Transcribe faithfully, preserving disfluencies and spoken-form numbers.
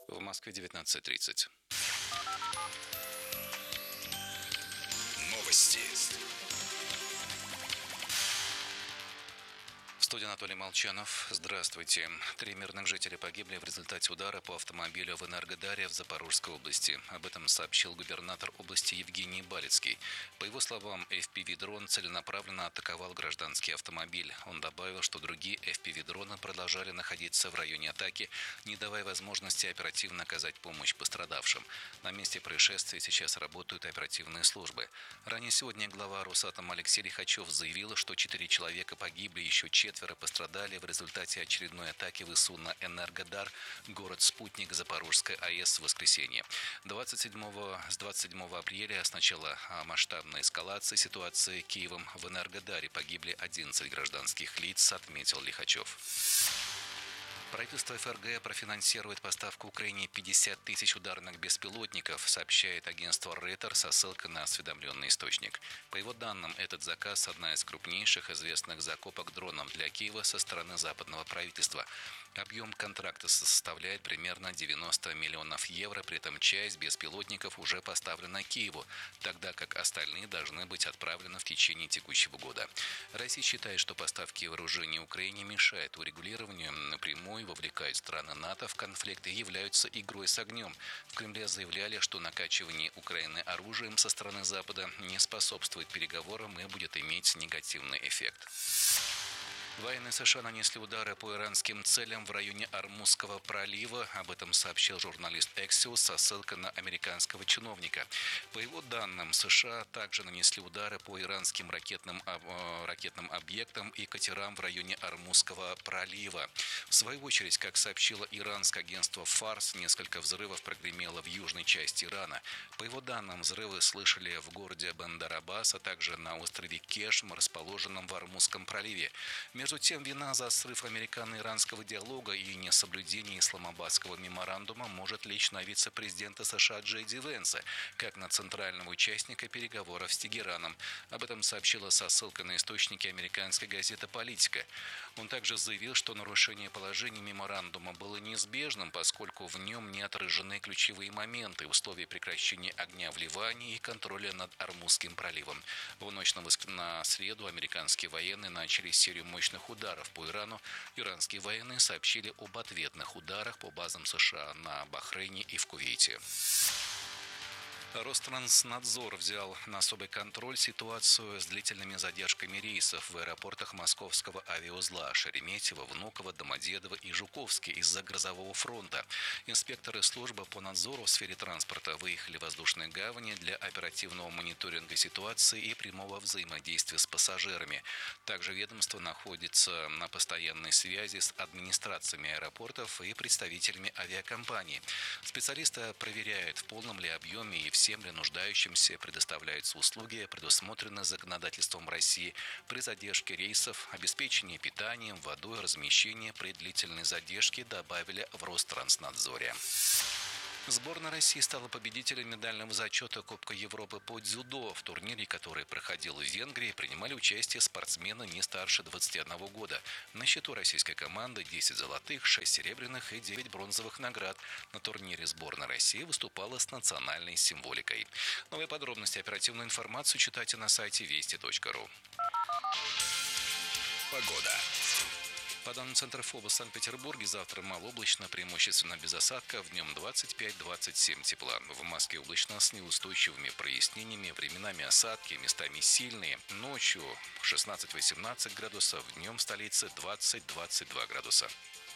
В Москве девятнадцать тридцать. Новости. В студии Анатолий Молчанов. Здравствуйте. Три мирных жителя погибли в результате удара по автомобилю в Энергодаре в Запорожской области. Об этом сообщил губернатор области Евгений Балицкий. По его словам, эф пи ви-дрон целенаправленно атаковал гражданский автомобиль. Он добавил, что другие эф пи ви-дроны продолжали находиться в районе атаки, не давая возможности оперативно оказать помощь пострадавшим. На месте происшествия сейчас работают оперативные службы. Ранее сегодня глава Росатома Алексей Лихачев заявил, что четыре человека погибли, еще четверо пострадали в результате очередной атаки ВСУ на Энергодар, город-спутник Запорожской АЭС в воскресенье. двадцать седьмого, с двадцать седьмого апреля с начала масштабной эскалации ситуации Киевом в Энергодаре погибли одиннадцать гражданских лиц, отметил Лихачев. Правительство эф эр гэ профинансирует поставку Украине пятьдесят тысяч ударных беспилотников, сообщает агентство Рейтер со ссылкой на осведомленный источник. По его данным, этот заказ – одна из крупнейших известных закупок дронов для Киева со стороны западного правительства. Объем контракта составляет примерно девяносто миллионов евро, при этом часть беспилотников уже поставлена Киеву, тогда как остальные должны быть отправлены в течение текущего года. Россия считает, что поставки вооружений Украине мешают урегулированию, напрямую вовлекают страны НАТО в конфликт и являются игрой с огнем. В Кремле заявляли, что накачивание Украины оружием со стороны Запада не способствует переговорам и будет иметь негативный эффект. Военные США нанесли удары по иранским целям в районе Ормузского пролива. Об этом сообщил журналист Axios со ссылкой на американского чиновника. По его данным, США также нанесли удары по иранским ракетным, ракетным объектам и катерам в районе Ормузского пролива. В свою очередь, как сообщило иранское агентство Фарс, несколько взрывов прогремело в южной части Ирана. По его данным, взрывы слышали в городе Бандар-Аббас, а также на острове Кешм, расположенном в Ормузском проливе. Между тем, вина за срыв американо-иранского диалога и несоблюдение исламабадского меморандума может лечь на вице-президента США Джей Ди Венса, как на центрального участника переговоров с Тегераном. Об этом сообщила со ссылкой на источники американская газета «Политика». Он также заявил, что нарушение положений меморандума было неизбежным, поскольку в нем не отражены ключевые моменты, условия прекращения огня в Ливане и контроля над Ормузским проливом. В ночь на среду американские военные начали серию мощных ударов по Ирану. Иранские военные сообщили об ответных ударах по базам США на Бахрейне и в Кувейте. Ространснадзор взял на особый контроль ситуацию с длительными задержками рейсов в аэропортах московского авиаузла Шереметьево, Внуково, Домодедово и Жуковский из-за грозового фронта. Инспекторы службы по надзору в сфере транспорта выехали в воздушные гавани для оперативного мониторинга ситуации и прямого взаимодействия с пассажирами. Также ведомство находится на постоянной связи с администрациями аэропортов и представителями авиакомпаний. Специалисты проверяют, в полном ли объеме и всем ли нуждающимся предоставляются услуги, предусмотренные законодательством России при задержке рейсов, обеспечении питанием, водой, размещение при длительной задержке, добавили в Ространснадзоре. Сборная России стала победителем медального зачета Кубка Европы по дзюдо. В турнире, который проходил в Венгрии, принимали участие спортсмены не старше двадцати одного года. На счету российской команды десять золотых, шесть серебряных и девять бронзовых наград. На турнире сборная России выступала с национальной символикой. Новые подробности, оперативную информацию читайте на сайте вести точка ру. Погода. По данным Центра ФОБОС в Санкт-Петербурге, завтра малооблачно, преимущественно без осадков, днем двадцать пять - двадцать семь тепла. В Москве облачно с неустойчивыми прояснениями, временами осадки, местами сильные. Ночью шестнадцать - восемнадцать градусов, днем в столице двадцать - двадцать два градуса.